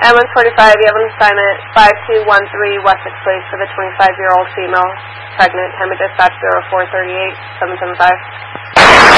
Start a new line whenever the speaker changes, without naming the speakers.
M145, you have an assignment 5213 Wessex Place for the 25-year-old female, pregnant. Time of dispatch 0438 775.